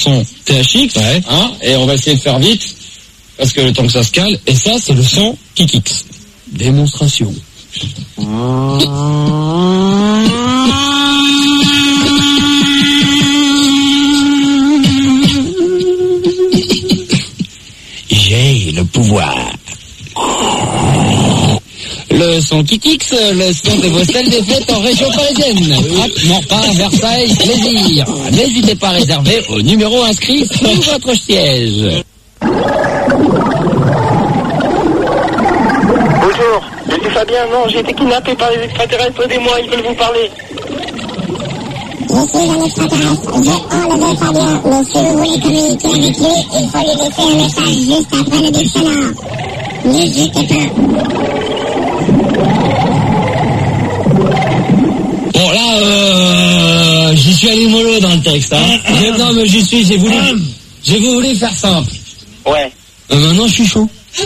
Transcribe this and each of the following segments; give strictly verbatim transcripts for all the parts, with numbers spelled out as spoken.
son T H X, ouais. hein, et on va essayer de faire vite, parce que le temps que ça se cale, et ça, c'est le son Kikix. Démonstration. J'ai le pouvoir. Le son Kikix, le son de vos salles des fêtes en région parisienne. Hop, Morpa, Versailles, plaisir. N'hésitez pas à réserver au numéro inscrit sous votre siège. Bonjour, je suis Fabien. Non, j'ai été kidnappé par les extraterrestres. Aidez-moi, ils veulent vous parler. Je suis un extraterrestre. J'ai enlevé Fabien. Mais si vous voulez communiquer avec lui, il faut lui laisser un message juste après le bip sonore. N'hésitez pas. Bon là, euh, j'y suis allé mollo dans le texte. Hein. Je, non mais j'y suis, j'ai voulu, j'ai voulu faire simple. Ouais. Euh, maintenant je suis chaud.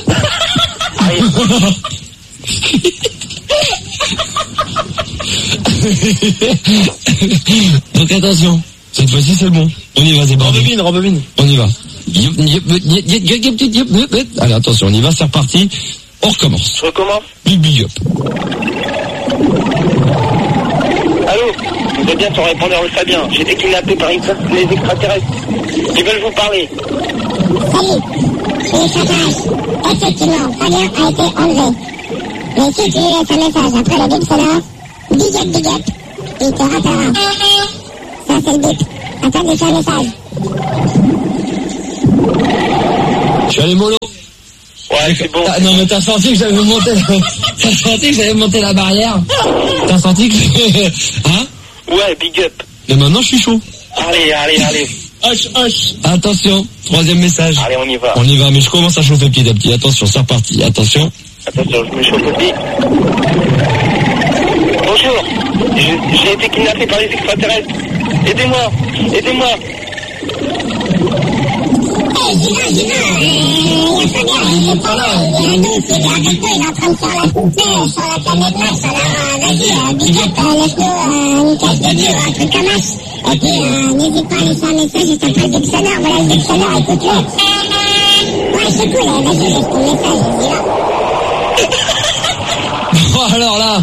Donc attention, cette fois-ci c'est bon. On y va, c'est bon. Rembobine, rembobine. On y va. Allez attention, on y va, c'est reparti. On recommence. Je recommence. Big big up. Allô, vous êtes bien sur répondeur de Fabien. J'ai été kidnappé par les extraterrestres. Ils veulent vous parler. Salut, je suis extraterrestre. Effectivement, Fabien a été enlevé. Mais si tu lui laisses un message après le bip sonore, big up, big up, il te rappellera. Ça c'est le bip. Attends de faire un message. Je suis allé mollo. Ouais, c'est bon. Ah, non mais t'as senti que j'avais monté t'as senti que j'avais monté la barrière. T'as senti que hein? Ouais, big up. Mais maintenant je suis chaud. Allez, allez, allez. Hoche, hoche. Attention, troisième message. Allez, on y va. On y va, mais je commence à chauffer petit à petit. Attention, c'est reparti. Attention. Attention, je me chauffe aussi. Bonjour, Je- j'ai été kidnappé par les extraterrestres. Aidez-moi, aidez-moi. Hey, dis-moi, dis-moi, euh, y'a Fabien, il est pas là, il y a un doute, il est avec toi, il est en train de faire la poupée sur la planète Mars, alors euh, vas-y, euh, big up, euh, laisse-nous euh, une case de Dieu, un truc comme ça. Et puis, euh, n'hésite pas à laisser un message juste après le bip sonore, voilà le bip sonore, écoute-le. Ouais, c'est cool, euh, vas-y, laisse ton message, vas-y là. Oh, alors là.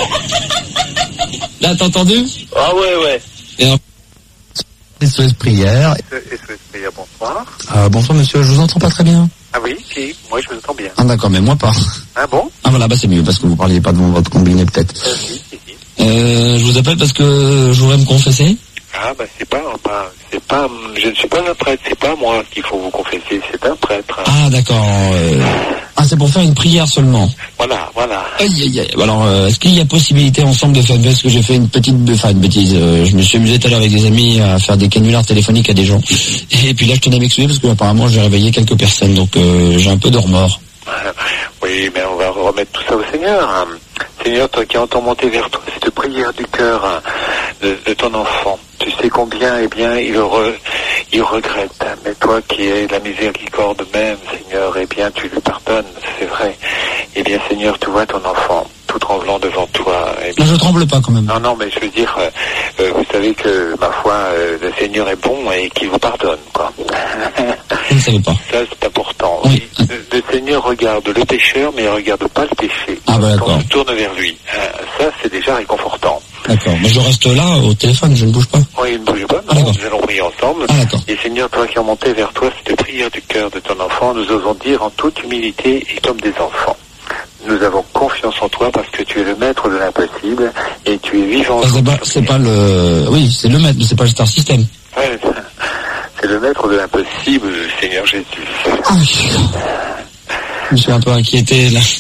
Là, t'as entendu? Ah ouais, ouais. Et un... S O S prière. S O S prière, bonsoir. Euh, bonsoir monsieur, je vous entends pas très bien. Ah oui, si, moi je vous entends bien. Ah d'accord, mais moi pas. Ah bon? Ah voilà, bah c'est mieux parce que vous parliez pas devant votre combiné peut-être. euh, si, si, si. Euh, je vous appelle parce que je voudrais me confesser. Ah bah c'est pas, pas, c'est pas, je ne suis pas un prêtre, c'est pas moi qu'il faut vous confesser, c'est un prêtre. Ah d'accord. Euh... Ah c'est pour faire une prière seulement. Voilà, voilà. Aïe aïe aïe. Alors euh, est-ce qu'il y a possibilité ensemble de faire une parce que j'ai fait une petite, enfin une bêtise. Euh, je me suis amusé tout à l'heure avec des amis à faire des canulars téléphoniques à des gens. Et puis là je tenais à m'excuser parce que apparemment j'ai réveillé quelques personnes donc euh, j'ai un peu de remords. Oui, mais on va remettre tout ça au Seigneur. Seigneur, toi qui entends monter vers toi cette prière du cœur de, de ton enfant, tu sais combien, eh bien, il, re, il regrette. Mais toi qui es la miséricorde même, Seigneur, eh bien, tu lui pardonnes, c'est vrai. Eh bien, Seigneur, tu vois ton enfant, tout tremblant devant toi. Eh bien, Là je tremble pas quand même. non, non, mais je veux dire, euh, euh, vous savez que, ma foi, euh, le Seigneur est bon et qu'il vous pardonne, quoi. Je ne savais pas. Ça, c'est important. Oui. Le, le Seigneur regarde le pécheur, mais il regarde pas le péché. Ah bah Quand d'accord. on se tourne vers lui. Euh, ça, c'est déjà réconfortant. D'accord. Mais je reste là au téléphone, je ne bouge pas. Oui, ne bougez pas, Ah, non, d'accord. nous allons prier ensemble. Ah d'accord. Et Seigneur, toi qui as monté vers toi cette prière du cœur de ton enfant, nous osons dire en toute humilité et comme des enfants. Nous avons confiance en toi parce que tu es le maître de l'impossible et tu es vivant. Ah, c'est pas, c'est pas le, oui, c'est le maître, mais c'est pas le star system. Ouais, c'est le maître de l'impossible, Seigneur Jésus. Ah oui. Je me suis un peu inquiété là.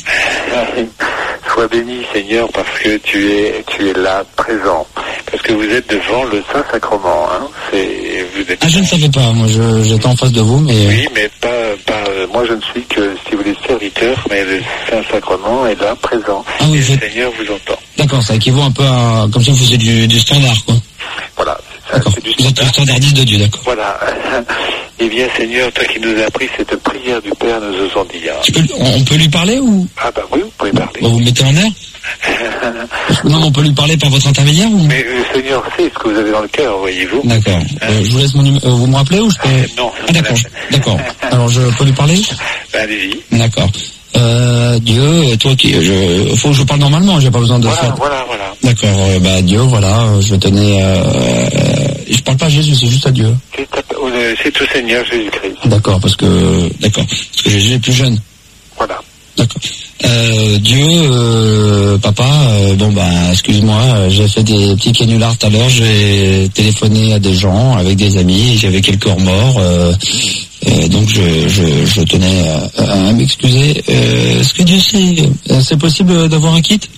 Sois béni, Seigneur, parce que tu es, tu es là, présent. Parce que vous êtes devant le Saint-Sacrement, hein. C'est, vous êtes... Ah je ne savais pas, moi je, j'étais en face de vous, mais... Oui, mais pas, pas, euh, moi je ne suis que, si vous voulez, serviteur, mais le Saint-Sacrement est là, présent. Ah oui, et vous le êtes- Seigneur vous entend. D'accord, ça équivaut un peu à, comme si vous faisiez du, du standard quoi. Voilà, Ça, D'accord. c'est du Vous êtes le standard. standardiste de Dieu, d'accord. Voilà. Eh bien, Seigneur, toi qui nous as appris cette prière du Père, nous osons dire. Tu peux, on on peut lui parler ou Ah bah oui, vous pouvez parler. bon, vous me mettez en air? Non, on peut lui parler par votre intermédiaire ou? Mais le Seigneur sait ce que vous avez dans le cœur, voyez-vous. D'accord. Euh, je vous laisse mon numéro. Euh, vous me rappelez ou je peux? Euh, non. Ah d'accord. je- D'accord. Alors je peux lui parler? Ben, allez-y. D'accord. Euh, Dieu, toi qui, je, faut que je parle normalement. J'ai pas besoin de Voilà, faire. voilà, voilà. D'accord. Euh, bah Dieu, voilà. euh, Je tenais. Euh, euh, je parle pas à Jésus, c'est juste à Dieu. C'est, ta- euh, c'est au Seigneur Jésus-Christ. D'accord, parce que d'accord, parce que Jésus est plus jeune. Voilà. D'accord. Euh, Dieu, euh, papa, euh, bon bah excuse-moi, euh, j'ai fait des petits canulars tout à l'heure, j'ai téléphoné à des gens avec des amis, j'avais quelques remords, euh, euh, donc je, je, je tenais à, à m'excuser. Euh, Est-ce que Dieu sait, euh, c'est possible d'avoir un kit?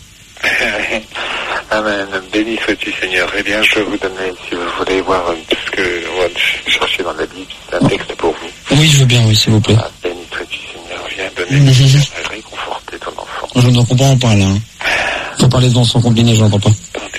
Amen. Béni sois-tu, Seigneur. Eh bien, je vais vous donner, si vous voulez voir, euh, parce que on va chercher dans la Bible, c'est un texte pour vous. Oui, je veux bien, oui, s'il vous plaît. Ah, béni sois-tu, Seigneur. Viens donner Oui, Jésus. à réconforter ton enfant. Je ne comprends pas là. Hein. Faut parler dans son combiné, je n'entends pas.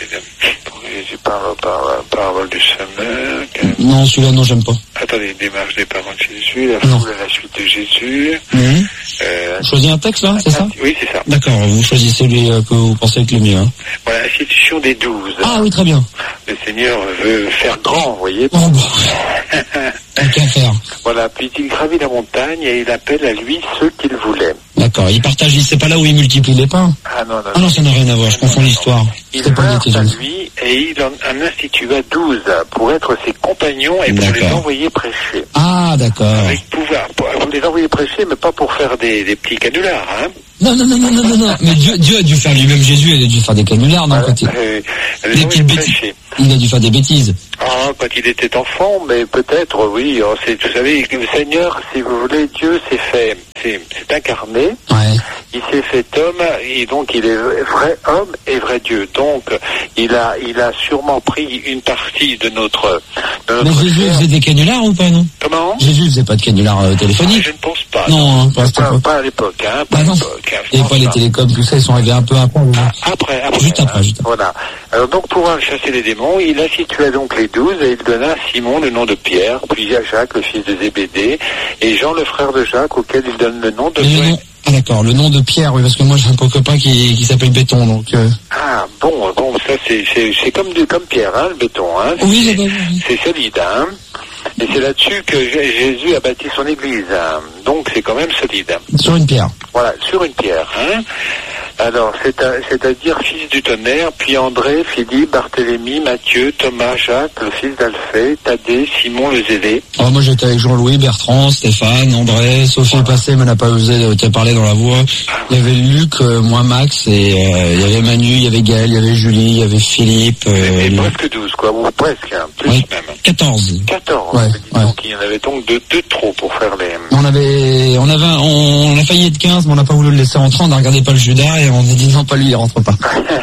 Jésus parle par parole du semeur. que- Non, celui-là, non, j'aime pas. Attendez, démarche des parents de Jésus, la Non. foule à la suite de Jésus. Mmh. Euh, Vous choisissez un texte là, c'est ça? Oui, c'est ça. D'accord, vous choisissez celui euh, que vous pensez être le mieux. Hein. Voilà, institution des douze. Ah oui, très bien. Le Seigneur veut faire grand, vous voyez. Oh, bah. Tant qu'à faire. Voilà, puis il gravit la montagne et il appelle à lui ceux qu'il voulait. D'accord, il partage, c'est pas là où il multiplie les pains. Ah non, non. Ah non, ça n'a rien à voir, je confonds l'histoire. Il C'était pas vint à l'intelligence. lui et il en, en institua douze pour être ses compagnons et pour les D'accord. envoyer prêcher. Ah, d'accord. Avec pouvoir, pour, pour les envoyer prêcher, mais pas pour faire des, des petits canulars, hein. Non, non, non, non, non, non, non. Mais Dieu, Dieu a dû faire lui-même Jésus, il a dû faire des canulars, non, quand il... Euh, les Des envoyer petites bêtises. prêcher. Il a dû faire des bêtises. Ah, quand il était enfant, mais peut-être, oui. Oh, c'est, vous savez, le Seigneur, si vous voulez, Dieu s'est fait, c'est, c'est incarné. Ouais. Il s'est fait homme et donc il est vrai homme et vrai Dieu. Donc il a, il a sûrement pris une partie de notre, de Mais notre Jésus chair. faisait des canulars ou pas, non? Comment? Jésus faisait pas de canulars euh, Ah, téléphoniques. je ne pense pas. Non, hein, pas à cette pas, époque. pas à l'époque, hein, pas Bah à non. l'époque. hein, je Et pense pas les télécoms, tout ça, ils sont arrivés un peu après. Ah, Après, après. Juste après, hein. juste après. Voilà. Alors donc pour chasser les démons, il institua donc les douze et il donna à Simon le nom de Pierre, puis à Jacques, le fils de Zébédée, et Jean, le frère de Jacques, auquel il donne le nom de... Mais le nom... Ah d'accord, le nom de Pierre, oui, parce que moi j'ai un peu copain qui, qui s'appelle Béton, donc... Euh... Ah bon, bon, ça c'est, c'est, c'est comme, du, comme Pierre, hein, le béton, hein. Oui, c'est, j'adore, oui. c'est solide, hein. Et c'est là-dessus que J- Jésus a bâti son église, hein. Donc c'est quand même solide. Sur une pierre. Voilà, sur une pierre, hein. Alors, c'est à, c'est-à-dire fils du tonnerre, puis André, Philippe, Barthélemy, Matthieu, Thomas, Jacques, le fils d'Alphée, Thaddée, Simon le zélé. Alors moi j'étais avec Jean-Louis, Bertrand, Stéphane, André, Sophie est passée, mais n'a pas osé te parler dans la voix. Il y avait Luc, euh, moi Max, et euh, il y avait Manu, il y avait Gaël, il y avait Julie, il y avait Philippe. Euh, Et le- presque douze, quoi, ou presque, hein, plus Oui. même. quatorze. quatorze. Ouais, Dis ouais. donc, il y en avait donc deux, deux de trop pour faire les... On avait, on avait, on, on a failli être quinze, mais on n'a pas voulu le laisser rentrer, on n'a regardé pas le Judas et on a dit non, pas lui, il rentre pas.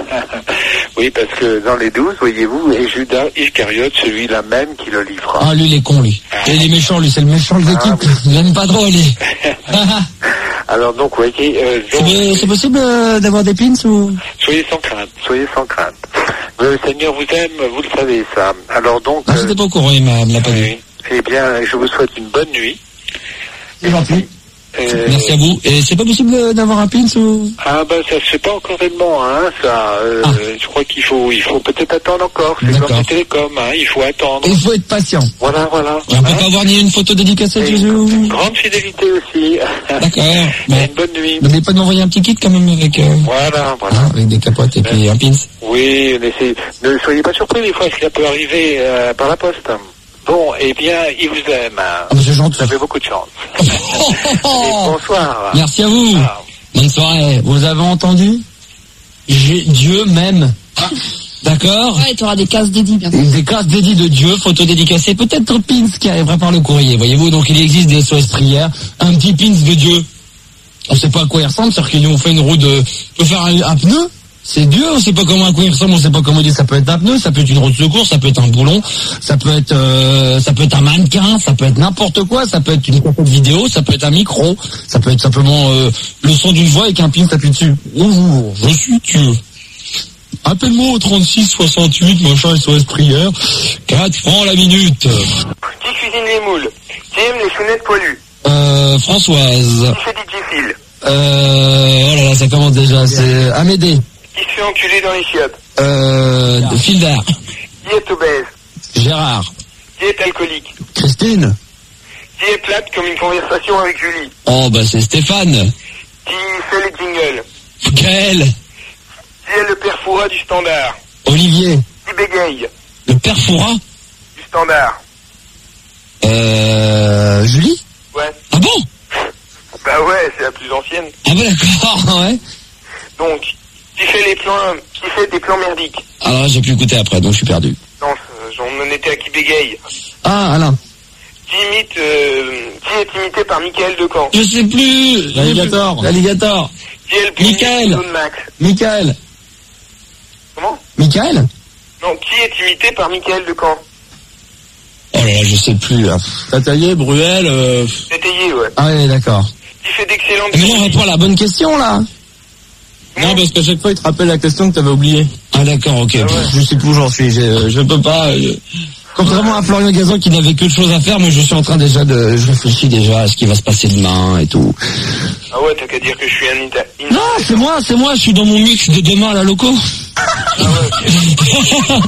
Oui, parce que dans les douze, voyez-vous, et Judas Iscariote, celui-là même qui le livra. Ah, lui, il est con, lui. Et il est méchant, lui, c'est le méchant de l'équipe. Ah, oui. Il aime pas trop, lui. Alors donc, vous voyez, euh, C'est donc, be- c'est possible euh, d'avoir des pins ou? soyez sans crainte, soyez sans crainte. Le Seigneur vous aime, vous le savez, ça. Alors donc... Ah, euh, j'étais pas au courant, il m'a- me l'a pas dit. oui. Eh bien, je vous souhaite une bonne nuit. C'est gentil. Euh, Merci à vous. Et c'est pas possible euh, d'avoir un pins ou? Ah ben ça se fait pas encore tellement, hein, ça. Euh, Ah. Je crois qu'il faut, il faut peut-être attendre encore. C'est D'accord. comme les télécoms, hein, il faut attendre. Il faut être patient. Voilà, voilà. Et on peut Hein. pas avoir ni une photo dédicacée de Et Jésus ou... une grande fidélité aussi. D'accord. Et Bon. une bonne nuit. N'oubliez pas de m'envoyer un petit kit quand même avec, euh, Voilà, voilà. hein, avec des capotes et puis un pins. Oui, mais c'est, ne soyez pas surpris des fois, ce qui peut arriver euh, par la poste. Bon, eh bien, il vous aime. Ah, mais c'est gentil. Vous avez beaucoup de chance. Oh, oh, Et oh. bonsoir. Merci à vous. Ah. Bonne soirée. Vous avez entendu? J'ai- Dieu m'aime. D'accord? Ouais, tu auras des cases dédiées bientôt. Des cases dédiées de Dieu, photo dédicacée, peut-être pins qui arrivera par le courrier, voyez-vous. Donc il existe des S O S prières, un petit pins de Dieu. On sait pas à quoi il ressemble, c'est-à-dire qu'ils nous ont fait une roue de... Tu peux faire un, un pneu? C'est Dieu, on sait pas comment à quoi il ressemble, on sait pas comment dire. Ça peut être un pneu, ça peut être une roue de secours, ça peut être un boulon, ça peut être, euh, ça peut être un mannequin, ça peut être n'importe quoi, ça peut être une cassette vidéo, ça peut être un micro, ça peut être simplement euh, le son d'une voix avec un pin appuyé dessus. Bonjour, je suis Dieu. Appelle-moi au trente-six soixante-huit, machin S O S prière. quatre francs la minute. Qui cuisine les moules? Qui aime les fenêtres poilues? Euh, Françoise. Qui fait D J Phil? Euh, oh là là, ça commence déjà. C'est Amédée. Qui se fait enculer dans les chiottes? Euh, Fildar. Qui est obèse? Gérard. Qui est alcoolique? Christine. Qui est plate comme une conversation avec Julie? Oh bah c'est Stéphane. Qui fait les jingles? Gaël. Qui est le père Foura du standard? Olivier. Qui bégaye? Le père Foura. Du standard. Euh, Julie. Ouais. Ah bon? Bah ouais, c'est la plus ancienne. Ah bah d'accord, ouais. Donc, qui fait les plans, qui fait des plans merdiques? Alors j'ai pu écouter après, donc je suis perdu. Non, j'en en étais à qui bégaye. Ah, Alain. Qui imite, euh, qui est imité par Michael Decamp? Je sais plus. L'alligator. L'alligator. Qui est le plus Michael. de Max? Michael. Comment? Michael? Non, qui est imité par Michael Decamp? Oh là là, je sais plus. Là. Tataillé, Bruel. Euh... Étayé, ouais. Ah ouais, d'accord. Qui fait d'excellentes... Mais on répond à la bonne question, là. Non, parce qu'à chaque fois, il te rappelle la question que t'avais oubliée. Ah d'accord, ok. Ah ouais. Je sais plus où j'en suis. Je, je peux pas... Je... Contrairement à Florian Gazan qui n'avait que de choses à faire, moi je suis en train déjà de... Je réfléchis déjà à ce qui va se passer demain et tout. Ah ouais, t'as qu'à dire que je suis un Ita... In... Non, c'est moi, c'est moi. Je suis dans mon mix de demain à la loco. Ah ouais, ok.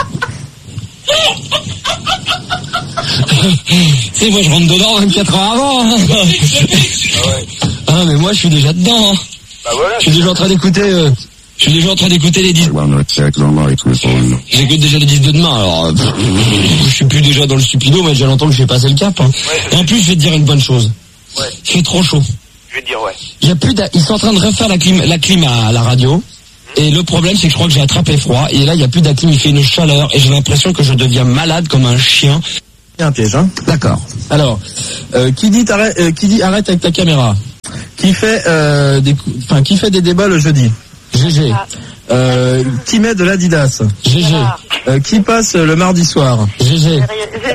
Tu sais, moi je rentre dedans vingt-quatre heures avant. Hein. Ah ouais. Ah mais moi je suis déjà dedans. Hein. Bah voilà. Je suis déjà en train d'écouter... Euh... Je suis déjà en train d'écouter les disques. J'écoute déjà les disques de demain, alors euh, je suis plus déjà dans le stupido, mais déjà longtemps que j'ai passé le cap. Hein. Ouais, Et en plus, je vais te dire une bonne chose. Ouais. Il fait trop chaud. Je vais te dire ouais. Il y a plus d'a- Ils sont en train de refaire la clim, la clim à la radio. Et le problème, c'est que je crois que j'ai attrapé froid. Et là, il y a plus d'aclim, il fait une chaleur. Et j'ai l'impression que je deviens malade comme un chien. Il y a un piège, hein. D'accord. Alors, euh, qui dit arrête, euh, qui dit arrête avec ta caméra? Qui fait, euh, des, cou- enfin, qui fait des débats le jeudi? G G. Euh, qui met de l'Adidas? G G. Euh, qui passe le mardi soir? G G.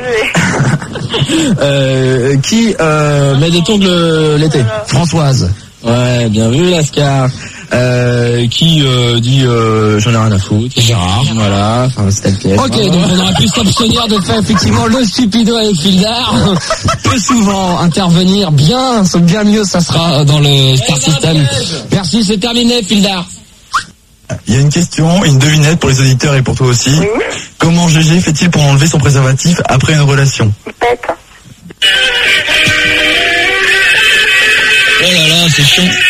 euh, qui euh, met des tongs l'été? Françoise. Ouais, bien vu, Lascar. Euh, qui euh, dit euh, j'en ai rien à foutre? Gérard. Voilà, enfin c'était le piège. Ok, Voilà. donc on aurait pu s'abstenir de faire effectivement le stupido avec Fildar. Peu souvent intervenir, bien, bien mieux, ça sera dans le Star System. Merci, c'est terminé, Fildar. Il y a une question, une devinette pour les auditeurs et pour toi aussi. Oui. Comment G G fait-il pour enlever son préservatif après une relation? Il pète. Oh là là, c'est chiant.